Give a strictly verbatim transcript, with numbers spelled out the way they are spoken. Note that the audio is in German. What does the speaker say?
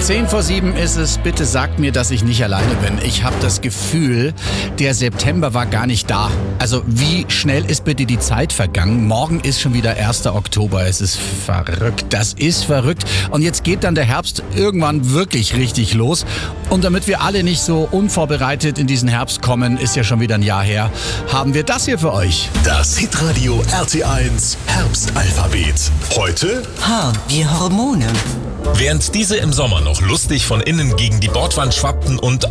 Zehn vor sieben ist es. Bitte sagt mir, dass ich nicht alleine bin. Ich habe das Gefühl, der September war gar nicht da. Also wie schnell ist bitte die Zeit vergangen? Morgen ist schon wieder erster Oktober. Es ist verrückt. Das ist verrückt. Und jetzt geht dann der Herbst irgendwann wirklich richtig los. Und damit wir alle nicht so unvorbereitet in diesen Herbst kommen, ist ja schon wieder ein Jahr her, haben wir das hier für euch. Das Hitradio R T eins Herbstalphabet. Heute H wie Hormone. Während diese im Sommer noch lustig von innen gegen die Bordwand schwappten und